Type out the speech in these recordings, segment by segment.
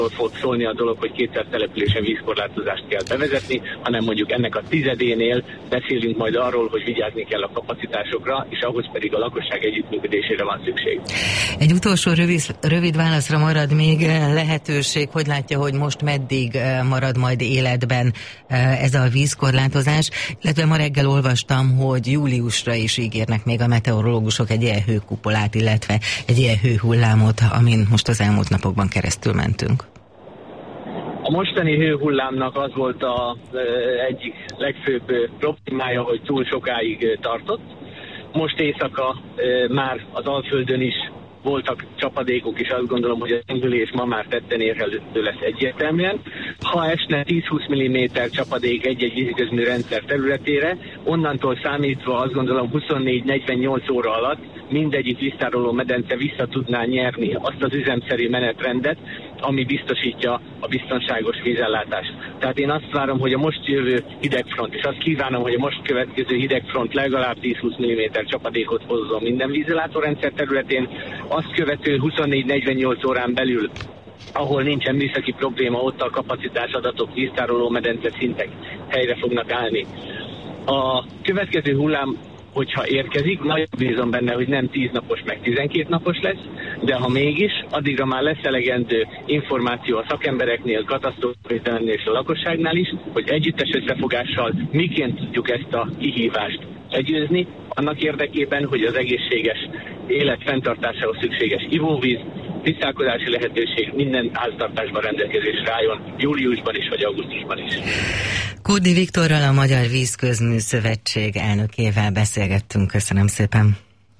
fog szólni a dolog, hogy 200 településen vízkorlátozást kell bevezetni, hanem mondjuk ennek a 10-énél beszélünk majd arról, hogy vigyázni kell a kapacitásokra, és ahhoz pedig a lakosság együttműködésére van szükség. Egy utolsó rövid válaszra marad még lehetőség, hogy látja, hogy most meddig marad majd életben ez a vízkorlátozás, illetve ma reggel olvastam, hogy júliusra is ígérnek még a meteorológusok egy ilyen hőkupolát, illetve egy ilyen hőhullámot, amin most az elmúlt napokban keresztül mentünk. A mostani hőhullámnak az volt az egyik legfőbb problémája, hogy túl sokáig tartott. Most éjszaka már az Alföldön is voltak csapadékok, és azt gondolom, hogy az enyhülés ma már tetten érhető lesz egyértelműen. Ha esne 10-20 mm csapadék egy-egy vízigazmű rendszer területére, onnantól számítva azt gondolom 24-48 óra alatt mindegyik víztároló medence vissza tudná nyerni azt az üzemszerű menetrendet, ami biztosítja a biztonságos vízellátást. Tehát én azt várom, hogy a most jövő hidegfront, és azt kívánom, hogy a most következő hidegfront legalább 10-20 mm csapadékot hozzon minden vízellátórendszer területén, azt követő 24-48 órán belül, ahol nincsen műszaki probléma, ott a kapacitás adatok, víztároló medence szintek helyre fognak állni. A következő hullám, hogyha érkezik, nagyon bízom benne, hogy nem 10 napos, meg 12 napos lesz, de ha mégis, addigra már lesz elegendő információ a szakembereknél, katasztrófavédelemnél és a lakosságnál is, hogy együttes összefogással miként tudjuk ezt a kihívást legyőzni, annak érdekében, hogy az egészséges élet fenntartásához szükséges ivóvíz, tisztálkodási lehetőség minden háztartásban rendelkezésre álljon, júliusban is vagy augusztusban is. Kurdi Viktorral, a Magyar Vízközmű Szövetség elnökével beszélgettünk. Köszönöm szépen.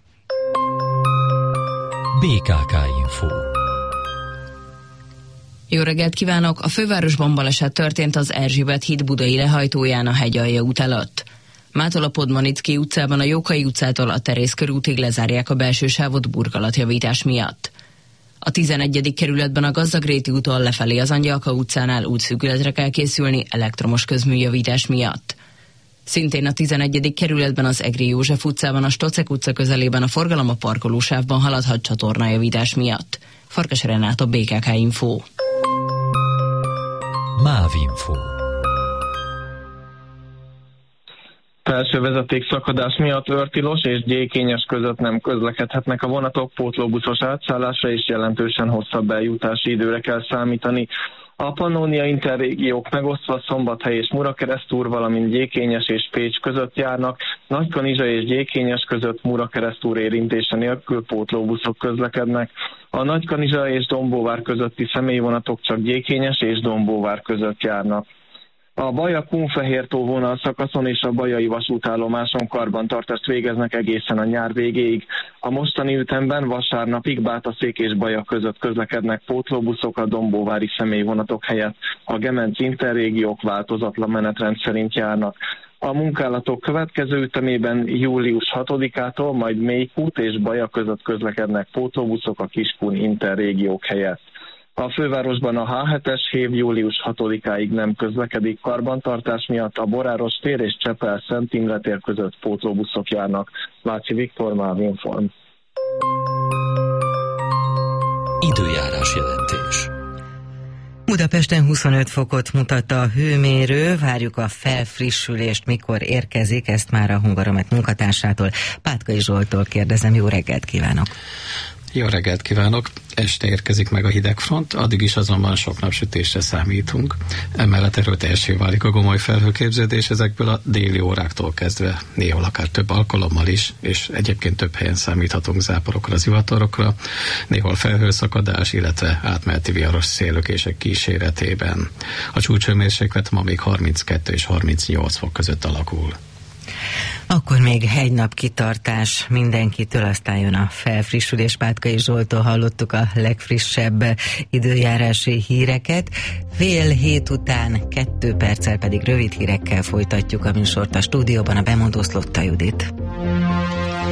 BKK Info. Jó reggelt kívánok! A fővárosban baleset történt az Erzsébet híd budai lehajtóján a Hegyalja út előtt. Mától a Podmanicki utcában a Jókai utcától a Terész körútig lezárják a belső sávot burkolatjavítás miatt. A 11. kerületben a Gazdagréti úton lefelé az Angyalka utcánál útszűkületre kell készülni elektromos közműjavítás miatt. Szintén a 11. kerületben az Egri József utcában a Stocek utca közelében a forgalom a parkolósávban haladhat csatornajavítás miatt. Farkas Renát, a BKK Info. MÁV-info. Felső vezeték szakadás miatt Őrtilos és Gyékényes között nem közlekedhetnek a vonatok, pótlóbuszos átszállásra és jelentősen hosszabb eljutási időre kell számítani. A Pannónia interrégiók megosztva Szombathely és Murakeresztúr, valamint Gyékényes és Pécs között járnak, Nagykanizsa és Gyékényes között Murakeresztúr érintése nélkül pótlóbuszok közlekednek. A Nagykanizsa és Dombóvár közötti személyvonatok csak Gyékényes és Dombóvár között járnak. A Baja-Kunfehértó vonal szakaszon és a bajai vasútállomáson karbantartást végeznek egészen a nyár végéig. A mostani ütemben vasárnapig Bátaszék és Baja között közlekednek pótlóbuszok a dombóvári személyvonatok helyett. A Gemenc interrégiók változatlan menetrend szerint járnak. A munkálatok következő ütemében július 6-ától majd Mélykút és Baja között közlekednek pótlóbuszok a Kiskun interrégiók helyett. A fővárosban a H7-es hév július 6-áig nem közlekedik karbantartás miatt, a Boráros tér és Csepel-Szent Imre tér között pótlóbuszok járnak. Váci Viktor, MÁV-inform. Időjárás jelentés. Budapesten 25 fokot mutat a hőmérő, várjuk a felfrissülést, mikor érkezik, ezt már a Hungaromet munkatársától, Pátkai Zsolttól kérdezem. Jó reggelt kívánok! Jó reggelt kívánok! Este érkezik meg a hidegfront, addig is azonban sok napsütésre számítunk. Emellett erőteljessé válik a gomoly felhőképződés ezekből a déli óráktól kezdve, néhol akár több alkalommal is, és egyébként több helyen számíthatunk záporokra, zivatarokra, néhol felhőszakadás, illetve átmeneti viharos széllökések kíséretében. A csúcshőmérséklet ma még 32 és 38 fok között alakul. Akkor még egy nap kitartás mindenkitől, aztán jön a felfrissülés. Pátkai Zsolttól hallottuk a legfrissebb időjárási híreket. 6:30 után 2 perccel pedig rövid hírekkel folytatjuk a műsort. A stúdióban a bemondó Szlotta Judit.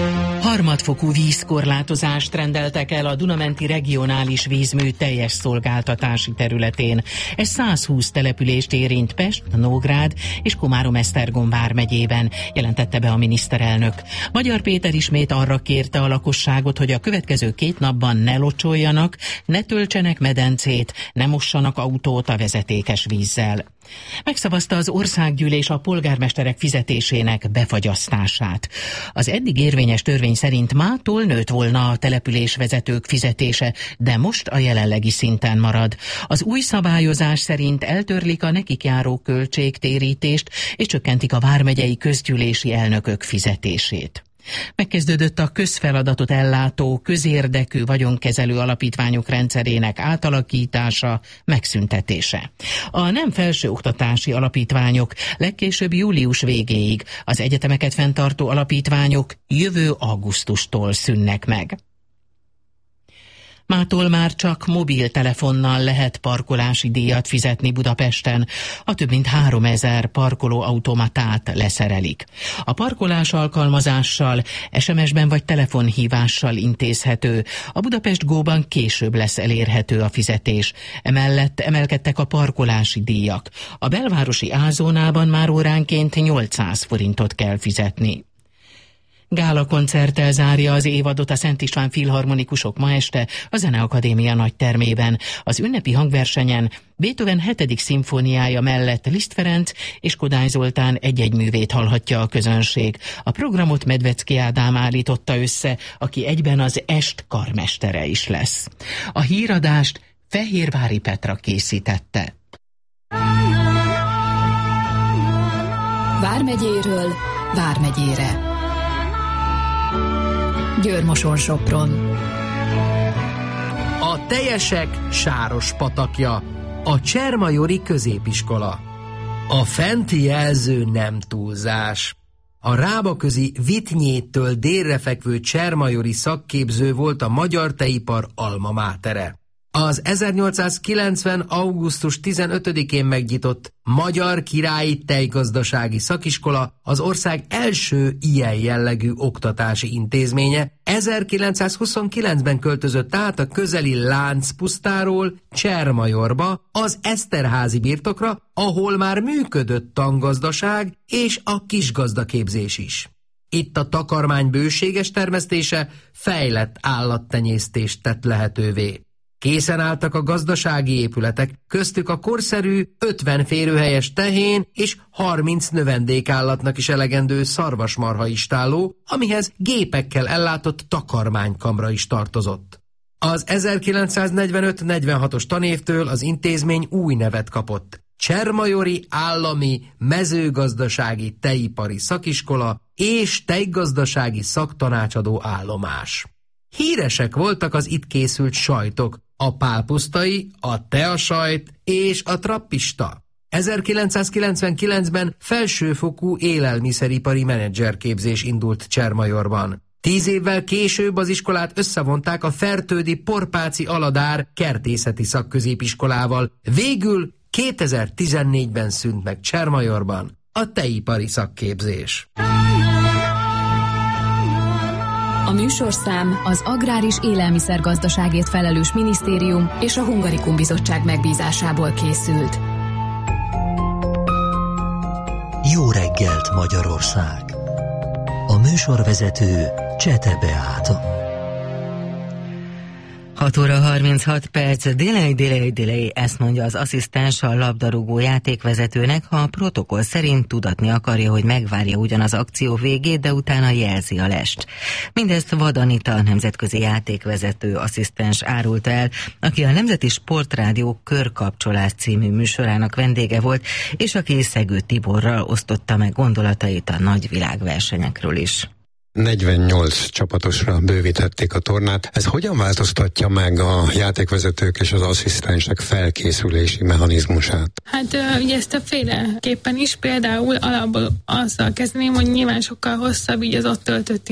Harmadfokú vízkorlátozást rendeltek el a Duna-menti regionális vízmű teljes szolgáltatási területén. Ez 120 települést érint Pest, Nógrád és Komárom-Esztergom vármegyében, jelentette be a miniszterelnök. Magyar Péter ismét arra kérte a lakosságot, hogy a következő 2 napban ne locsoljanak, ne töltsenek medencét, ne mossanak autót a vezetékes vízzel. Megszavazta az országgyűlés a polgármesterek fizetésének befagyasztását. Az eddig érvényes törvény szerint mától nőtt volna a településvezetők fizetése, de most a jelenlegi szinten marad. Az új szabályozás szerint eltörlik a nekik járó költségtérítést, és csökkentik a vármegyei közgyűlési elnökök fizetését. Megkezdődött a közfeladatot ellátó, közérdekű vagyonkezelő alapítványok rendszerének átalakítása, megszüntetése. A nem felsőoktatási alapítványok legkésőbb július végéig, az egyetemeket fenntartó alapítványok jövő augusztustól szűnnek meg. Mától már csak mobiltelefonnal lehet parkolási díjat fizetni Budapesten. A több mint 3000 parkolóautomatát leszerelik. A parkolás alkalmazással, SMS-ben vagy telefonhívással intézhető. A Budapest Go-ban később lesz elérhető a fizetés. Emellett emelkedtek a parkolási díjak. A belvárosi A-zónában már óránként 800 forintot kell fizetni. Gála koncerttel zárja az évadot a Szent István Filharmonikusok ma este a Zeneakadémia nagytermében. Az ünnepi hangversenyen Beethoven 7. szimfóniája mellett Liszt Ferenc és Kodály Zoltán egy-egy művét hallhatja a közönség. A programot Medvecki Ádám állította össze, aki egyben az est karmestere is lesz. A híradást Fehérvári Petra készítette. Vármegyéről Vármegyére. Győr-Moson-Sopron. A teljesek sáros patakja, a Csermajori középiskola. A fenti jelző nem túlzás. A Rábaközi Vitnyéttől délre fekvő Csermajori szakképző volt a magyar tejipar alma mátere. Az 1890. augusztus 15-én megnyitott Magyar Királyi Tejgazdasági Szakiskola az ország első ilyen jellegű oktatási intézménye. 1929-ben költözött át a közeli Láncpusztáról Csermajorba, az Eszterházi birtokra, ahol már működött tangazdaság és a kisgazdaképzés is. Itt a takarmány bőséges termesztése fejlett állattenyésztést tett lehetővé. Készen álltak a gazdasági épületek, köztük a korszerű 50 férőhelyes tehén és 30 növendékállatnak is elegendő szarvasmarha istálló, amihez gépekkel ellátott takarmánykamra is tartozott. Az 1945-46-os tanévtől az intézmény új nevet kapott. Csermajori Állami Mezőgazdasági Tejipari Szakiskola és Tejgazdasági Szaktanácsadó Állomás. Híresek voltak az itt készült sajtok, a pálpusztai, a teasajt és a trappista. 1999-ben felsőfokú élelmiszeripari menedzserképzés indult Csermajorban. 10 évvel később az iskolát összevonták a Fertődi Porpáci Aladár kertészeti szakközépiskolával. Végül 2014-ben szűnt meg Csermajorban a tejipari szakképzés. A műsorszám az Agrár és Élelmiszergazdaságért felelős minisztérium és a Hungarikum Bizottság megbízásából készült. Jó reggelt, Magyarország! A műsorvezető Csete Beáta. 6 óra 36 perc, delay, ezt mondja az asszisztens a labdarúgó játékvezetőnek, ha a protokoll szerint tudatni akarja, hogy megvárja ugyan az akció végét, de utána jelzi a lest. Mindezt Vad Anita, nemzetközi játékvezető asszisztens árulta el, aki a Nemzeti Sportrádió Körkapcsolás című műsorának vendége volt, és aki Szegő Tiborral osztotta meg gondolatait a nagy világversenyekről is. 48 csapatosra bővítették a tornát. Ez hogyan változtatja meg a játékvezetők és az asszisztensek felkészülési mechanizmusát? Hát ugye ezt a féleképpen is, például alapból azzal kezdeném, hogy nyilván sokkal hosszabb így az ott töltött idő.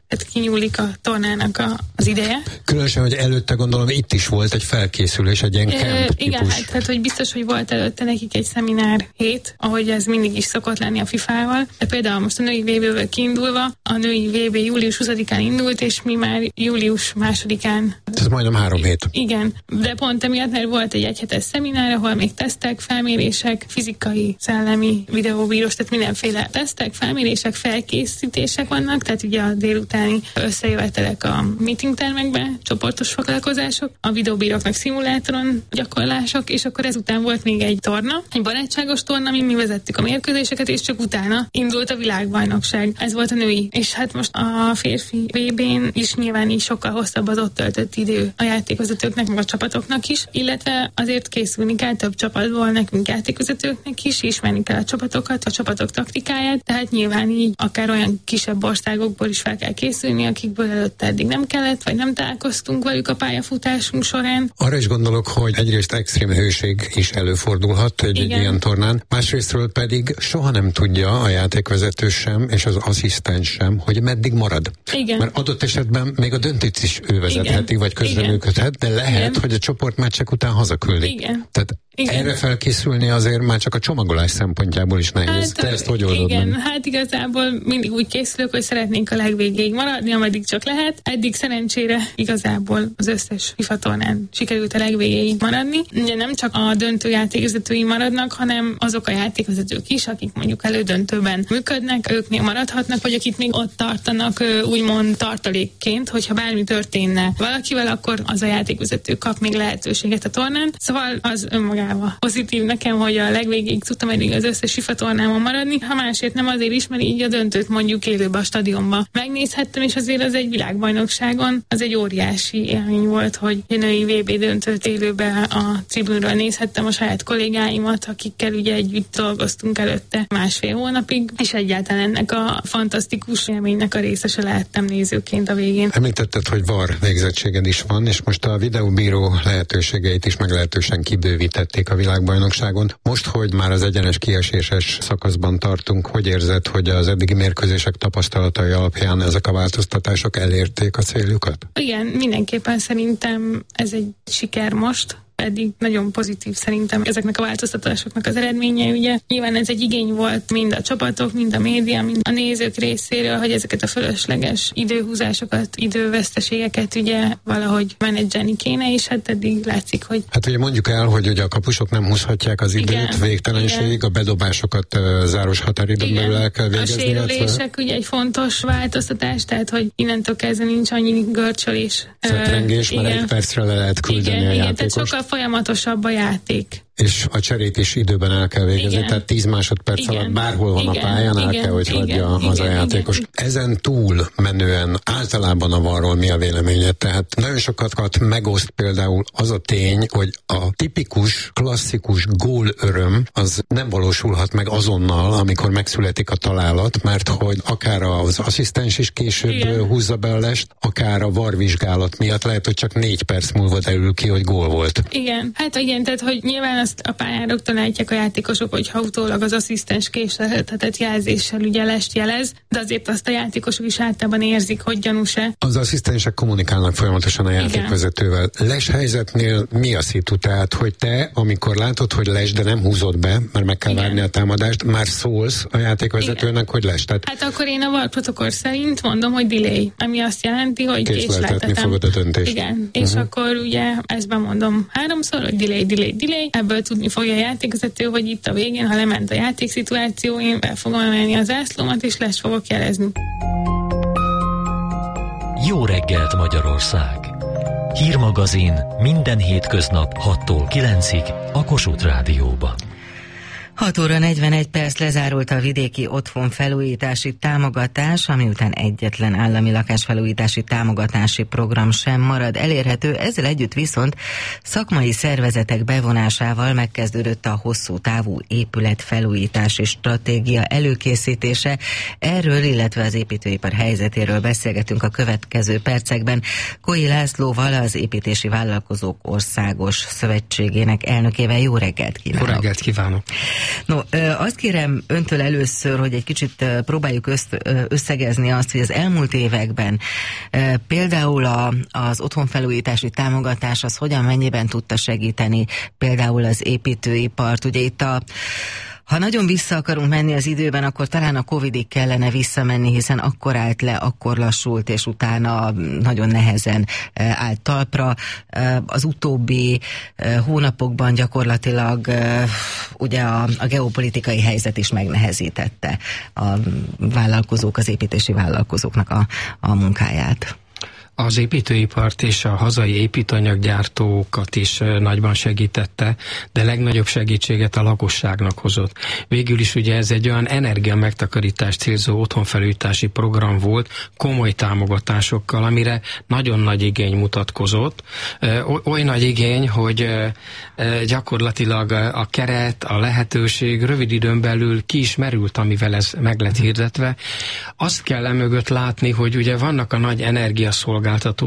tehát kinyúlik a tornának az ideje. Különösen, hogy előtte gondolom itt is volt egy felkészülés, egy ilyen camp igen, hát hogy biztos, hogy volt előtte nekik egy szeminár hét, ahogy ez mindig is szokott lenni a FIFA-val. De például most a női VB-ből kiindulva, a női VB július 20-án indult, és mi már július 2-án. Ez majdnem 3 hét. Igen, de pont emiatt, mert volt egy egyhetes szeminár, ahol még tesztek, felmérések, fizikai, szellemi, videóbírós, tehát mindenféle tesztek, felmérések, felkészítések vannak, tehát ugye a délutáni összejövetelek a meetingtermekbe, csoportos foglalkozások, a videóbíróknak szimulátoron gyakorlások, és akkor ezután volt még egy torna, egy barátságos torna, mi vezettük a mérkőzéseket, és csak utána indult a világbajnokság. Ez volt a női. És hát most a férfi VB-n is nyilván így sokkal hosszabb az ott töltött idő a játékvezetőknek, meg a csapatoknak is, illetve azért készülni kell több csapatból nekünk játékvezetőknek is, ismerni kell a csapatokat, a csapatok taktikáját, tehát nyilván így akár olyan kisebb országokból is fel kell készülni, akikből előtte eddig nem kellett, vagy nem találkoztunk velük a pályafutásunk során. Arra is gondolok, hogy egyrészt extrém hőség is előfordulhat egy ilyen tornán, másrésztről pedig soha nem tudja a játékvezető sem, és az asszisztens sem, hogy meddig marad. Igen. Mert adott esetben még a döntőt is ő vezetheti, vagy közreműködhet, de lehet, hogy a csoportmeccsek után hazaküldik. Igen. Tehát erre felkészülni azért már csak a csomagolás szempontjából is nehéz. Hát, te ezt hogy oldod meg? Hát igazából mindig úgy készülök, hogy szeretnénk a legvégéig maradni, ameddig csak lehet. Eddig szerencsére igazából az összes FIFA tornán sikerült a legvégéig maradni. Ugye nem csak a döntő játékvezetői maradnak, hanem azok a játékvezetők is, akik mondjuk elődöntőben működnek, ők még maradhatnak, vagy akik még ott tartanak úgymond tartalékként, hogyha bármi történne valakivel, akkor az a játékvezető kap még lehetőséget a tornán. Szóval az önmagában pozitív nekem, hogy a legvégéig tudtam eddig az összes FIFA tornámon maradni, ha másért nem azért is, mert így a döntőt mondjuk élőben a stadionba megnézhettem, és azért az egy világbajnokságon, az egy óriási élmény volt, hogy a női VB döntőt élőben a tribünről nézhettem a saját kollégáimat, akikkel ugye együtt dolgoztunk előtte 1,5 hónapig, és egyáltalán ennek a fantasztikus élménynek a részese lehettem nézőként a végén. Említetted, hogy VAR végzettséged is van, és most a videóbíró lehetőségeit is meglehetősen kibővítették a világbajnokságon. Most, hogy már az egyenes kieséses szakaszban tartunk, hogy érzed, hogy az eddigi mérkőzések tapasztalatai alapján ezek a változtatások elérték a céljukat? Igen, mindenképpen szerintem ez egy siker most. Eddig nagyon pozitív szerintem ezeknek a változtatásoknak az eredménye. Ugye nyilván ez egy igény volt mind a csapatok, mind a média, mind a nézők részéről, hogy ezeket a fölösleges időhúzásokat, időveszteségeket ugye valahogy menedzselni kéne, és hát eddig látszik, hogy... Hát ugye mondjuk el, hogy ugye a kapusok nem húzhatják az időt végtelenségig, a bedobásokat záros határidőn belül el kell végezni. A sérülések ugye egy fontos változtatás, tehát hogy innentől kezdve nincs annyi görcsölés. Szetrengés, mert egy percre le lehet küldeni a játékost. Folyamatosabb a játék. És a cserét is időben el kell végezni, tehát 10 másodperc alatt bárhol van a pályán, el kell, hogy hagyja az a játékos. Ezen túl menően általában a VAR-ról mi a véleményed? Tehát nagyon sokat megoszt például az a tény, hogy a tipikus, klasszikus gól öröm az nem valósulhat meg azonnal, amikor megszületik a találat, mert hogy akár az asszisztens is később húzza be a lest, akár a VAR vizsgálat miatt lehet, hogy csak 4 perc múlva derül ki, hogy gól volt. Igen, hát igen, tehát hogy nyilván azt a pályán rögtön látják a játékosok, hogy ha utólag az asszisztens késleltetett jelzéssel ugye lest jelez, de azért azt a játékosok is általában érzik, hogy gyanús-e. Az asszisztensek kommunikálnak folyamatosan a játékvezetővel. Les helyzetnél mi a szitu? Tehát, hogy te, amikor látod, hogy les, de nem húzod be, mert meg kell várni a támadást, már szólsz a játékvezetőnek, hogy les. Tehát hát akkor én a VAR protokoll szerint mondom, hogy delay, ami azt jelenti, hogy késleltetni fogod a döntést. Igen, és akkor ugye ezt bemondom 3-szor, hogy delay, ebből tudni fogja a játékvezető, hogy itt a végén, ha lement a játékszituáció, én be fogom emelni az zászlómat, és les fogok jelezni. Jó reggelt, Magyarország! Hírmagazin minden hétköznap 6-tól 9-ig a Kossuth Rádióban. 6 óra 41 perc, lezárult a vidéki otthonfelújítási támogatás, ami után egyetlen állami lakásfelújítási támogatási program sem marad elérhető, ezzel együtt viszont szakmai szervezetek bevonásával megkezdődött a hosszú távú épületfelújítási stratégia előkészítése. Erről, illetve az építőipar helyzetéről beszélgetünk a következő percekben Koi Lászlóval, az Építési Vállalkozók Országos Szövetségének elnökével. Jó reggelt kívánok! Jó reggelt kívánok! No, azt kérem öntől először, hogy egy kicsit próbáljuk összegezni azt, hogy az elmúlt években például az otthonfelújítási támogatás az hogyan, mennyiben tudta segíteni például az építőipart. Ugye itt ha nagyon vissza akarunk menni az időben, akkor talán a Covidig kellene visszamenni, hiszen akkor állt le, akkor lassult, és utána nagyon nehezen állt talpra. Az utóbbi hónapokban gyakorlatilag ugye a geopolitikai helyzet is megnehezítette a vállalkozók, az építési vállalkozóknak a munkáját. Az építőipart és a hazai építőanyaggyártókat is nagyban segítette, de legnagyobb segítséget a lakosságnak hozott. Végül is ugye ez egy olyan energiamegtakarítást célzó otthonfelújítási program volt, komoly támogatásokkal, amire nagyon nagy igény mutatkozott. Oly nagy igény, hogy gyakorlatilag a keret, a lehetőség rövid időn belül ki is merült, amivel ez meg lett hirdetve. Azt kell emögött látni, hogy ugye vannak a nagy energiaszolgáltatóink,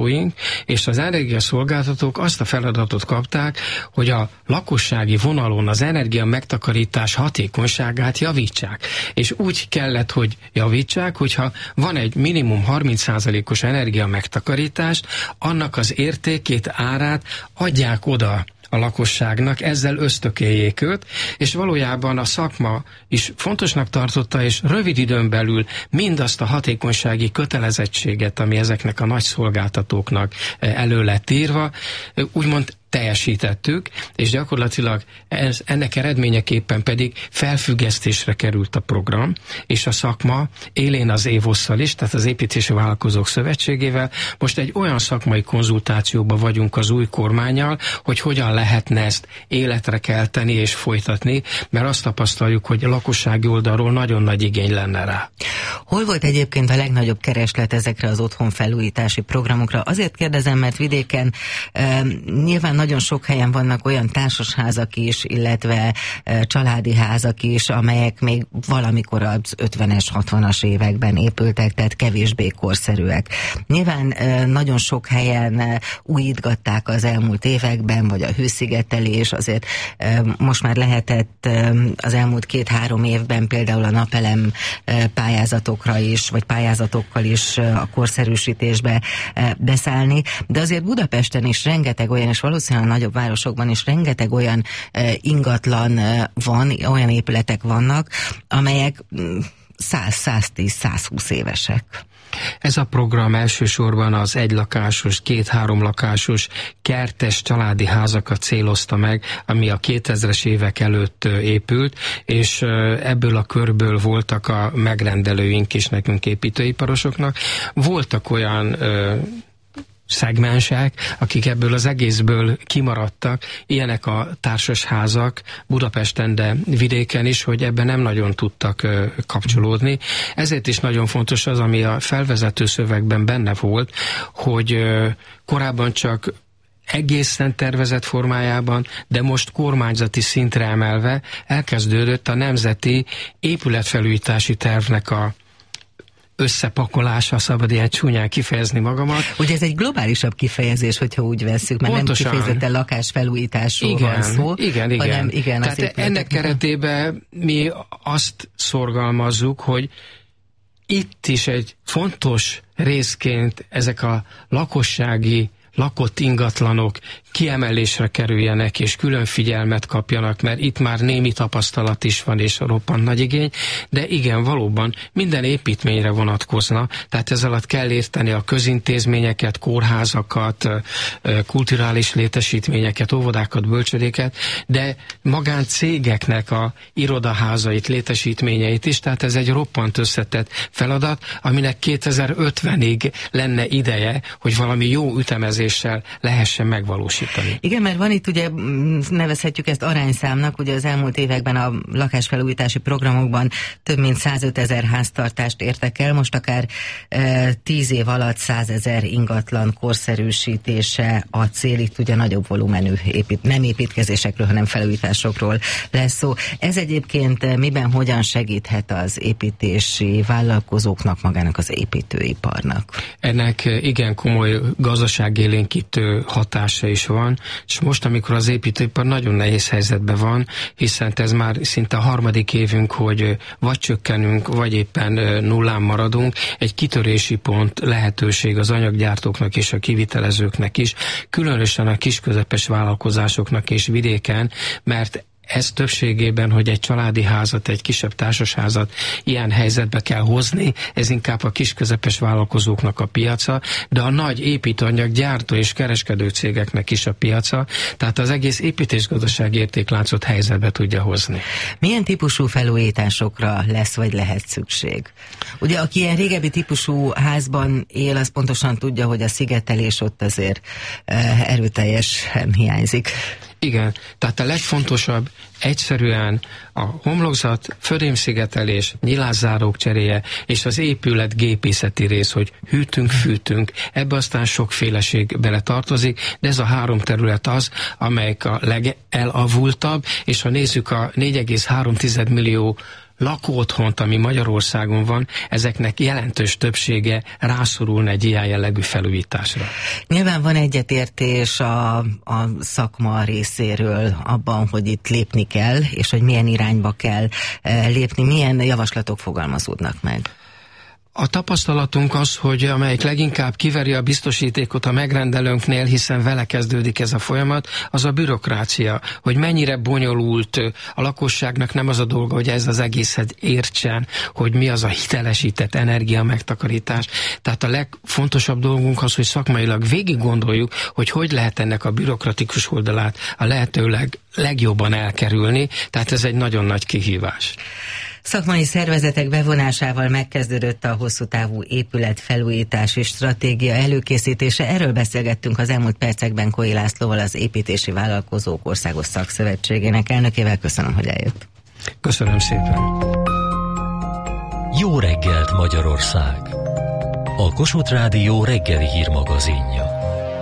és az energiaszolgáltatók azt a feladatot kapták, hogy a lakossági vonalon az energia megtakarítás hatékonyságát javítsák. És úgy kellett, hogy javítsák, hogyha van egy minimum 30%-os energia megtakarítás, annak az értékét, árát adják oda a lakosságnak, ezzel ösztökéljék őt, és valójában a szakma is fontosnak tartotta, és rövid időn belül mindazt a hatékonysági kötelezettséget, ami ezeknek a nagy szolgáltatóknak elő lett írva, úgymond teljesítettük, és gyakorlatilag ennek eredményeképpen pedig felfüggesztésre került a program, és a szakma élén az évosszal is, tehát az Építési Vállalkozók Szövetségével most egy olyan szakmai konzultációban vagyunk az új kormánnyal, hogy hogyan lehetne ezt életre kelteni és folytatni, mert azt tapasztaljuk, hogy a lakossági oldalról nagyon nagy igény lenne rá. Hol volt egyébként a legnagyobb kereslet ezekre az otthonfelújítási programokra? Azért kérdezem, mert vidéken nyilván nagyon sok helyen vannak olyan társasházak is, illetve családi házak is, amelyek még valamikor az 50-es, 60-as években épültek, tehát kevésbé korszerűek. Nyilván nagyon sok helyen újítgatták az elmúlt években, vagy a hőszigetelés, azért most már lehetett az elmúlt 2-3 évben például a napelem pályázatokra is, vagy pályázatokkal is a korszerűsítésbe beszállni, de azért Budapesten is rengeteg olyan, és valószínűleg a nagyobb városokban is rengeteg olyan ingatlan van, olyan épületek vannak, amelyek 100-110-120 évesek. Ez a program elsősorban az egylakásos, 2-3 lakásos, kertes családi házakat célozta meg, ami a 2000-es évek előtt épült, és ebből a körből voltak a megrendelőink is nekünk építőiparosoknak. Voltak olyan szegmensek, akik ebből az egészből kimaradtak, ilyenek a társasházak Budapesten, de vidéken is, hogy ebben nem nagyon tudtak kapcsolódni. Ezért is nagyon fontos az, ami a felvezető szövegben benne volt, hogy korábban csak egészen tervezett formájában, de most kormányzati szintre emelve elkezdődött a nemzeti épületfelújítási tervnek a összepakolása, szabad ilyen csúnyán kifejezni magamat. Ugye ez egy globálisabb kifejezés, hogyha úgy vesszük, mert pontosan. Nem kifejezetten lakásfelújításról van szó. Igen. Hanem igen, tehát ennek keretében mi azt szorgalmazzuk, hogy itt is egy fontos részként ezek a lakossági lakott ingatlanok kiemelésre kerüljenek, és külön figyelmet kapjanak, mert itt már némi tapasztalat is van, és roppant nagy igény, de igen, valóban minden építményre vonatkozna, tehát ez alatt kell érteni a közintézményeket, kórházakat, kulturális létesítményeket, óvodákat, bölcsödéket, de magáncégeknek a irodaházait, létesítményeit is, tehát ez egy roppant összetett feladat, aminek 2050-ig lenne ideje, hogy valami jó ütemezéssel lehessen megvalósítani. Igen, mert van itt ugye, nevezhetjük ezt arányszámnak, ugye az elmúlt években a lakásfelújítási programokban több mint 105 000 háztartást értek el, most akár 10 év alatt 100 000 ingatlan korszerűsítése a cél, itt ugye nagyobb volumenű nem építkezésekről, hanem felújításokról lesz szó. Ez egyébként miben, hogyan segíthet az építési vállalkozóknak, magának az építőiparnak? Ennek igen komoly gazdasági fölélénkítő hatása is van, és most, amikor az építőipar nagyon nehéz helyzetben van, hiszen ez már szinte a harmadik évünk, hogy vagy csökkenünk, vagy éppen nullán maradunk, egy kitörési pont lehetőség az anyaggyártóknak és a kivitelezőknek is, különösen a kisközepes vállalkozásoknak és vidéken, mert ez többségében, hogy egy családi házat, egy kisebb társasházat ilyen helyzetbe kell hozni, ez inkább a kisközepes vállalkozóknak a piaca, de a nagy építőanyag gyártó és kereskedő cégeknek is a piaca, tehát az egész építésgazdasági értékláncot helyzetbe tudja hozni. Milyen típusú felújításokra lesz vagy lehet szükség? Ugye, aki ilyen régebbi típusú házban él, az pontosan tudja, hogy a szigetelés ott azért erőteljesen hiányzik. Igen, tehát a legfontosabb egyszerűen a homlokzat, födémszigetelés, nyilászárók cseréje és az épület gépészeti rész, hogy hűtünk, fűtünk. Ebbe aztán sokféleség bele tartozik, de ez a 3 terület az, amelyik a legelavultabb, és ha nézzük a 4,3 millió lakóotthont, ami Magyarországon van, ezeknek jelentős többsége rászorulna egy ilyen jellegű felújításra. Nyilván van egyetértés a szakma részéről abban, hogy itt lépni kell, és hogy milyen irányba kell lépni, milyen javaslatok fogalmazódnak meg. A tapasztalatunk az, hogy amelyik leginkább kiveri a biztosítékot a megrendelőnknél, hiszen vele kezdődik ez a folyamat, az a bürokrácia, hogy mennyire bonyolult, a lakosságnak nem az a dolga, hogy ez az egészet értsen, hogy mi az a hitelesített energia megtakarítás. Tehát a legfontosabb dolgunk az, hogy szakmailag végig gondoljuk, hogy lehet ennek a bürokratikus oldalát a lehetőleg legjobban elkerülni, tehát ez egy nagyon nagy kihívás. Szakmai szervezetek bevonásával megkezdődött a hosszú távú épületfelújítási stratégia előkészítése. Erről beszélgettünk az elmúlt percekben Koi Lászlóval, az Építési Vállalkozók Országos Szakszövetségének elnökével. Köszönöm, hogy eljött. Köszönöm szépen. Jó reggelt, Magyarország! A Kossuth Rádió reggeli hírmagazinja.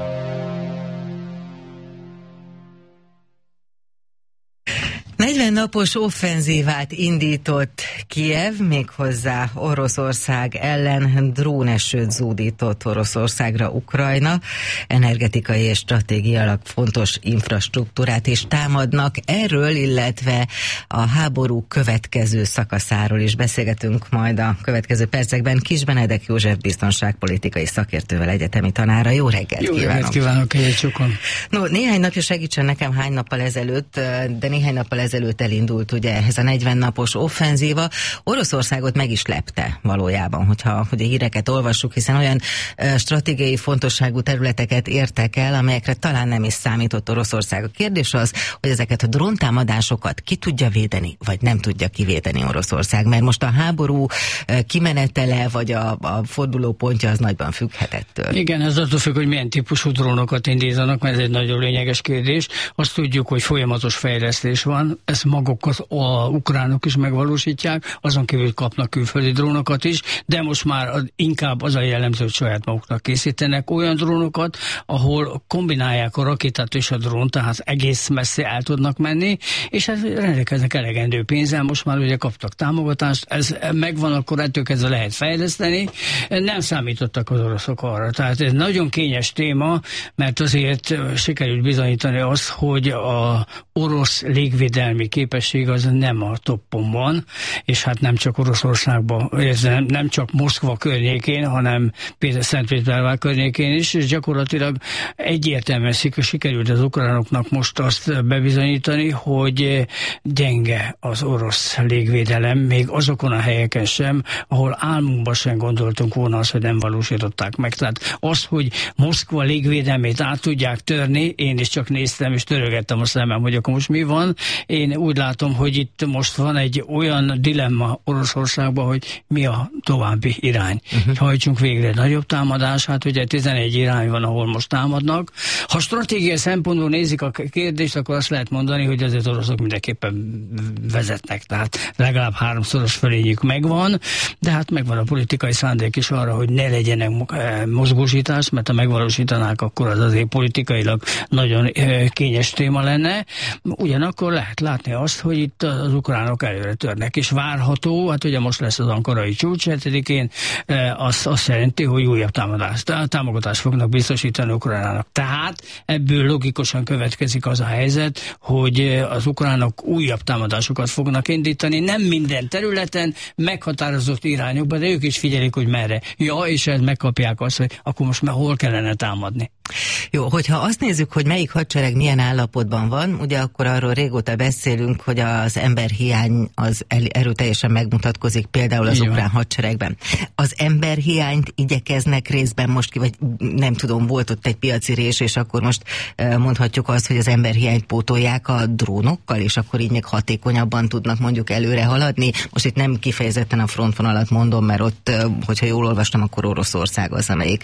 40 napos offenzívát indított Kijev, méghozzá Oroszország ellen, drónesőt zúdított Oroszországra Ukrajna, energetikai és stratégiailag fontos infrastruktúrát is támadnak. Erről, illetve a háború következő szakaszáról is beszélgetünk majd a következő percekben Kiss Benedek József biztonságpolitikai szakértővel, egyetemi tanára. Jó reggelt kívánok! Jó reggelt kívánok, egyébként. No, néhány napja segítsen nekem hány nappal ezelőtt, de néhány nappal ezelőtt elindult ugye ez a 40 napos offenzíva. Oroszországot meg is lepte valójában, hogyha a híreket olvassuk, hiszen olyan stratégiai fontosságú területeket értek el, amelyekre talán nem is számított Oroszország. A kérdés az, hogy ezeket a dróntámadásokat ki tudja védeni, vagy nem tudja kivédeni Oroszország, mert most a háború kimenetele, vagy a fordulópontja az nagyban függhetettől. Igen, ez attól függ, hogy milyen típusú drónokat indítanak, mert ez egy nagyon lényeges kérdés. Azt tudjuk, hogy folyamatos fejlesztés van, ezt maguk az ukránok is megvalósítják, azon kívül kapnak külföldi drónokat is, de most már inkább az a jellemző, hogy saját maguknak készítenek olyan drónokat, ahol kombinálják a rakétát és a drón, tehát egész messze el tudnak menni, és ez rendelkeznek elegendő pénzzel, most már ugye kaptak támogatást, ez megvan, akkor ettől kezdve lehet fejleszteni. Nem számítottak az oroszok arra. Tehát ez nagyon kényes téma, mert azért sikerült bizonyítani azt, hogy a orosz légvédelmi képesség az nem a toppon van, és hát nem csak Oroszországban, nem csak Moszkva környékén, hanem Szentpétervár környékén is, és gyakorlatilag egyértelműen sikerült az ukránoknak most azt bebizonyítani, hogy gyenge az orosz légvédelem, még azokon a helyeken sem, ahol álmunkban sem gondoltunk volna azt, hogy nem valósították meg. Tehát az, hogy Moszkva légvédelmét át tudják törni, én is csak néztem és törögettem a szemem, hogy akkor most mi van. Én úgy látom, hogy itt most van egy olyan dilemma Oroszországban, hogy mi a további irány. Hajtsunk végre nagyobb támadás, hát ugye 11 irány van, ahol most támadnak. Ha stratégiai szempontból nézik a kérdést, akkor azt lehet mondani, hogy azért oroszok mindenképpen vezetnek, tehát legalább 3-szoros fölényük megvan, de hát megvan a politikai szándék is arra, hogy ne legyenek mozgósítás, mert ha megvalósítanák, akkor az azért politikailag nagyon kényes téma lenne. Ugyanakkor lehet látni azt, hogy itt az ukránok előre törnek, és várható, hát ugye most lesz az ankarai csúcs 7-én, azt jelenti, hogy újabb támogatást fognak biztosítani Ukrajnának. Tehát ebből logikusan következik az a helyzet, hogy az ukránok újabb támadásokat fognak indítani, nem minden területen, meghatározott irányokban, de ők is figyelik, hogy merre. Ja, és megkapják azt, hogy akkor most már hol kellene támadni. Jó, hogyha azt nézzük, hogy melyik hadsereg milyen állapotban van, ugye akkor arról régóta beszélünk, hogy az emberhiány az erőteljesen megmutatkozik például az ukrán hadseregben. Az emberhiányt igyekeznek részben most vagy nem tudom, volt ott egy piaci rés, és akkor most mondhatjuk azt, hogy az emberhiányt pótolják a drónokkal, és akkor így még hatékonyabban tudnak mondjuk előre haladni. Most itt nem kifejezetten a frontvonalat mondom, mert ott, hogyha jól olvastam, akkor Oroszország az, amelyik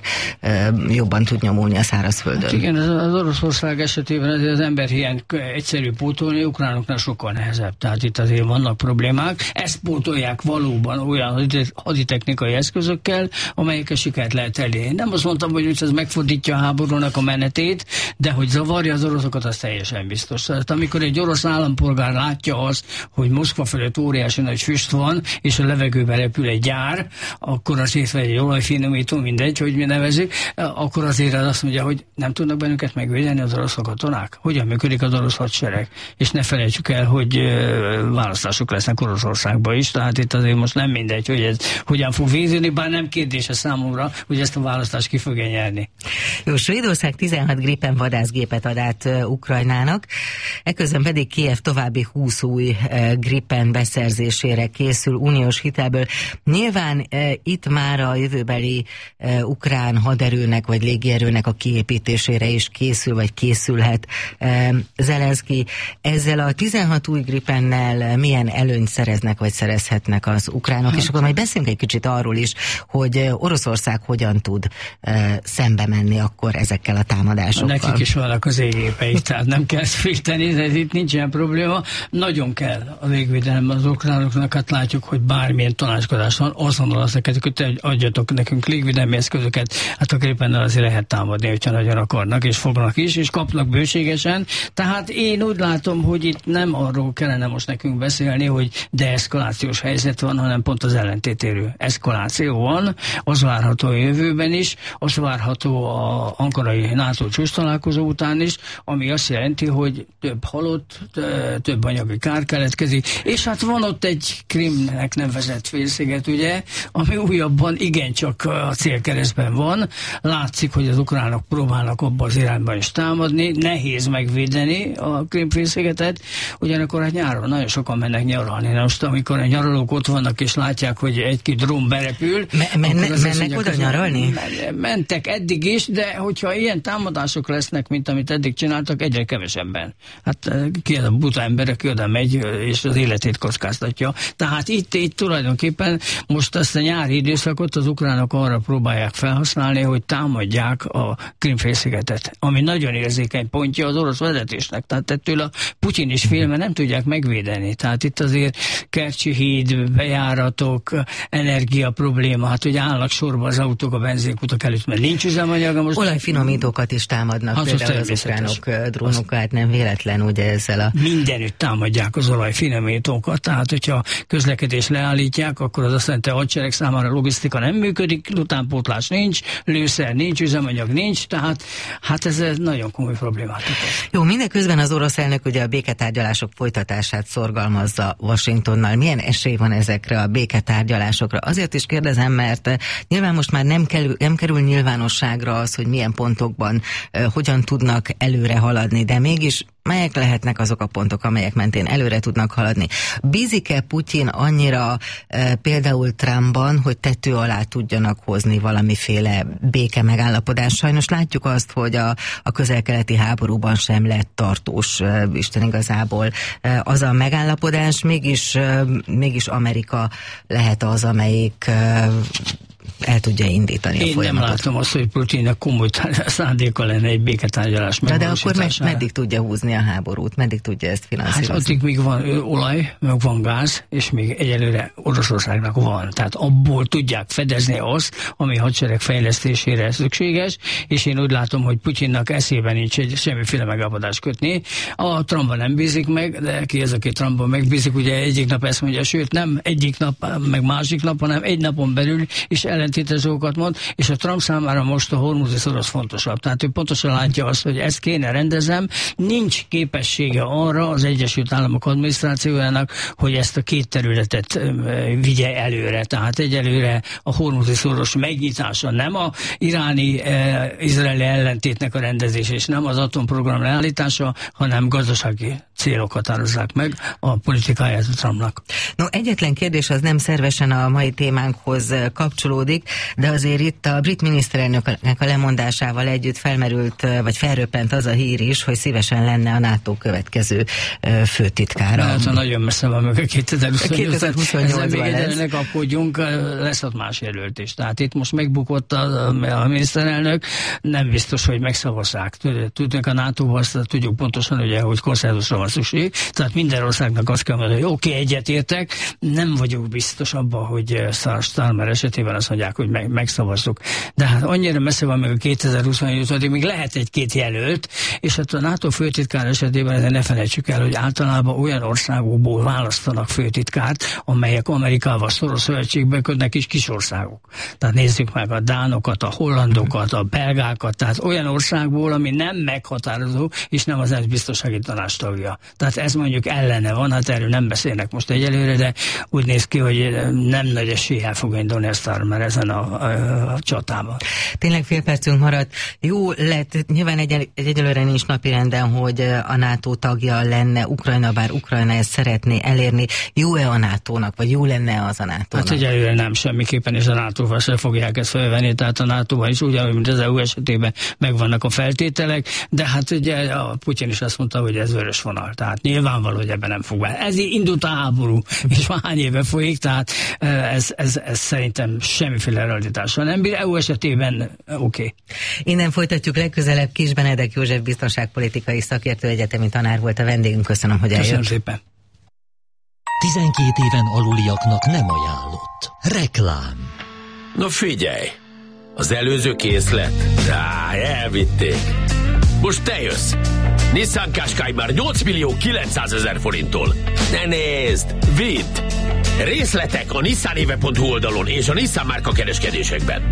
jobban tud nyomulni a szárazföldön. Hát igen, az Oroszország esetében az emberhiányt egyszerű pótolni, ukránoknál sokkal nehezebb. Tehát itt azért vannak problémák. Ezt pótolják valóban olyan haditechnikai eszközökkel, amelyekkel sikert lehet elérni. Nem azt mondtam, hogy ez megfordítja a háborúnak a menetét, de hogy zavarja az oroszokat, az teljesen biztos. Tehát amikor egy orosz állampolgár látja azt, hogy Moszkva felett óriási nagy füst van, és a levegőben repül egy gyár, akkor azért, vagy egy olajfinomító, mindegy, hogy mi nevezzük, akkor azért azt mondja, hogy nem tudnak bennünket megvédeni az orosz katonák. Hogyan működik az orosz hadsereg? És ne felejtsük el, hogy választások lesznek Oroszországban is, tehát itt azért most nem mindegy, hogy ez hogyan fog végződni, bár nem kérdése számomra, hogy ezt a választást ki fogja nyerni. Jó, Svédország 16 Gripen vadászgépet ad át Ukrajnának, eközben pedig Kijev további 20 új Gripen beszerzésére készül uniós hitelből. Nyilván itt már a jövőbeli ukrán haderőnek vagy légierőnek a kiépítésére is készül, vagy készülhet Zelenszky. Ezzel a 16 új Gripennel milyen előnyt szereznek, vagy szerezhetnek az ukránok? És akkor majd beszélünk egy kicsit arról is, hogy Oroszország hogyan tud szembe menni akkor ezekkel a támadásokkal. Nekik is vannak az égépei, tehát nem kell félteni, de itt nincs ilyen probléma. Nagyon kell a légvédelem az ukránoknak, hát látjuk, hogy bármilyen tanácskozás van, azonnal azt hogy adjatok nekünk légvédelmi eszközöket, hát a Gripennel azért lehet támadni, hogyha nagyon akarnak, és fognak is, és kapnak bőségesen. Tehát én úgy látom, hogy itt nem arról kellene most nekünk beszélni, hogy deeszkalációs helyzet van, hanem pont az ellentétérő eszkaláció van, az várható a jövőben is, az várható a ankarai NATO csúcs találkozó után is, ami azt jelenti, hogy több halott, több anyagi kár keletkezik, és hát van ott egy Krimnek nevezett félsziget, ugye, ami újabban igencsak a célkeresztben van. Látszik, hogy az ukránok próbálnak abban az irányban is támadni, nehéz megvédeni a Krim-félszigetet, ugyanakkor hát nyáron nagyon sokan mennek nyaralni. Na most, amikor a nyaralók ott vannak, és látják, hogy egy-két drón berepül... Mennek oda nyaralni? Mentek eddig is, de hogyha ilyen támadások lesznek, mint amit eddig csináltak, egyre kevesebben. Hát ki az a buta ember, aki oda megy, és az életét kockáztatja. Tehát itt tulajdonképpen most ezt a nyári időszakot az ukránok arra próbálják felhasználni, hogy támadják a Krim-félszigetet, ami nagyon érzékeny pontja az orosz vezetésnek. Tehát ettől a Putyin is fél, mert nem tudják megvédeni. Tehát itt azért Kercsi híd, bejáratok, energia probléma, hát ugye állnak sorba az autók a benzinkutak előtt, mert nincs üzemanyaga. Most olajfinomítókat is támadnak, hát például az ukránok drónokkal, hát nem véletlen, ugye ezzel a... Mindenütt támadják az olajfinomítókat, tehát hogyha közlekedést leállítják, akkor az azt jelenti, a hadsereg számára a logisztika nem működik, utánpótlás nincs, lőszer nincs, üzemanyag nincs, tehát hát ez nagyon komoly problémát okoz. Jó, mindeközben az orosz elnök ugye a béketárgyalások folytatását szorgalmazza Washingtonnal. Milyen esély van ezekre a béketárgyalásokra? Azért is kérdezem, mert nyilván most már nem kerül nyilvánosságra az, hogy milyen pontokban hogyan tudnak előre haladni, de mégis melyek lehetnek azok a pontok, amelyek mentén előre tudnak haladni? Bízik-e Putyin annyira például Trumpban, hogy tető alá tudjanak hozni valamiféle béke megállapodás? Sajnos látjuk azt, hogy a közel-keleti háborúban sem lett tartós Isten igazából az a megállapodás, mégis Amerika lehet az, amelyik el tudja indítani a folyamatot. Én nem látom azt, hogy Putinnak komoly szándéka lenne egy béketárgyalás megvalósítására. De akkor meddig tudja húzni a háborút? Meddig tudja ezt finanszírozni? Hát addig még van olaj, meg van gáz, és még egyelőre Oroszországnak van. Tehát abból tudják fedezni azt, ami hadsereg fejlesztésére szükséges, és én úgy látom, hogy Putyinnak eszében nincs semmiféle megállapodást kötni. A Trumpban nem bízik meg, de ki ez, aki Trumpban megbízik, ugye egyik nap ezt mondja, sőt nem egyik nap, meg másik nap, hanem egy napon belül is ellentétes dolgokat mond, és a Trump számára most a hormuzi szorosz fontosabb. Tehát ő pontosan látja azt, hogy ezt kéne rendezem, nincs képessége arra az Egyesült Államok adminisztrációjának, hogy ezt a két területet vigye előre. Tehát egyelőre a hormuzi szoros megnyitása nem a iráni-izraeli ellentétnek a rendezés, és nem az atomprogram leállítása, hanem gazdasági célok határozzák meg a politikáját a Trumpnak. No, egyetlen kérdés az nem szervesen a mai témánkhoz kapcsolódik, de azért itt a brit miniszterelnöknek a lemondásával együtt felmerült, vagy felröppent az a hír is, hogy szívesen lenne a NATO következő főtitkára. Hát nagyon messze van meg a 2028-ban lesz. Ne kapkodjunk, lesz ott más jelölt is. Tehát itt most megbukott a miniszterelnök, nem biztos, hogy megszavazzák. Tudjuk a NATO-ban, azt tudjuk pontosan, ugye, hogy konszenzusra van szükség. Tehát minden országnak azt kell mondani, hogy oké, egyetértek, nem vagyok biztos abban, hogy Starmer esetében azt mondják, hogy megszavazzuk. De hát annyira messze van meg a 2028-ig, még lehet egy-két jelölt, és hát a NATO főtitkár esetében ne felejtsük el, hogy általában olyan országokból választanak főtitkárt, amelyek Amerikával szoros szövetségbe kötnek, és kis országok. Tehát nézzük meg a dánokat, a hollandokat, a belgákat, tehát olyan országból, ami nem meghatározó, és nem az ENSZ biztonsági tanács tagja. Tehát ez mondjuk ellene van, hát erről nem beszélnek most egyelőre, de úgy néz ki, hogy nem nagy eséllyel fog indulni a Starmer ezen a csatában. Tényleg fél percünk maradt. Jó lett, nyilván egyelőre nincs napirenden, hogy a NATO tagja lenne Ukrajna, bár Ukrajna ezt szeretné elérni. Jó-e a NATO-nak, vagy jó lenne az a NATO-nak? Hát egyelőre nem, semmiképpen, és a NATO-val se fogják ezt felvenni, tehát a NATO-ban is ugyanúgy, mint az EU esetében megvannak a feltételek, de hát ugye a Putyin is azt mondta, hogy ez vörös vonal, tehát nyilvánvaló, hogy ebben nem fog be. Ez indult a háború, és már hány éve folyik, tehát ez szerintem semmiféle realitással nem bír. EU esetében oké. Innen folytatjuk legközelebb. Kis Benedek József biztonságpolitikai szakértő, egyetemi tanár volt a vendégünk. Köszönöm, hogy eljött. Köszönöm szépen. 12 éven aluliaknak nem ajánlott. Reklám. Na figyelj! Az előző készlet? Elvitték. Most te jössz! Nissan Qashqai már 8.900.000 forinttól. Ne nézd! Vidd! Részletek a nissanéve.hu oldalon és a Nissan márka kereskedésekben.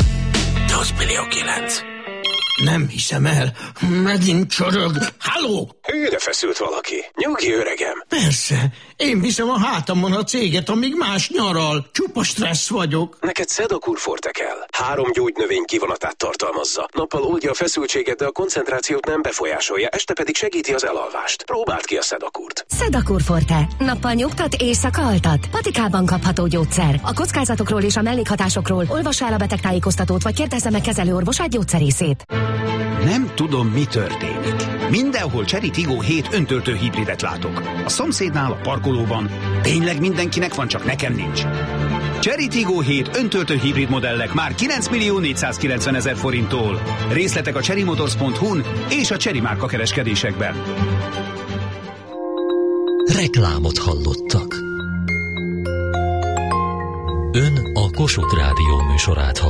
8.900.000. Nem hiszem el. Megint csorog. Halló! Hűre feszült valaki. Nyugi, öregem. Persze. Én viszem a hátamon a céget, amíg más nyaral. Csupa stressz vagyok. Neked Sedakur Forte kell. 3 gyógynövény kivonatát tartalmazza. Nappal oldja a feszültséget, de a koncentrációt nem befolyásolja, este pedig segíti az elalvást. Próbáld ki a Sedakurt. Sedakur Forte. Nappal nyugtat, éjszaka altat. Patikában kapható gyógyszer. A kockázatokról és a mellékhatásokról olvassa el a betegtájékoztatót, vagy kérdezze meg kezelőorvosát, gyógyszerészét. Nem tudom, mi történik. Mindenhol Chery Tiggo 7 öntöltő hibridet látok. A szomszédnál, a parkolóban. Tényleg mindenkinek van, csak nekem nincs. Chery Tiggo 7 öntöltő hibrid modellek már 9.490.000 forinttól. Részletek a cherrymotors.hu-n és a Chery márka kereskedésekben. Reklámot hallottak. Ön a Kossuth Rádió műsorát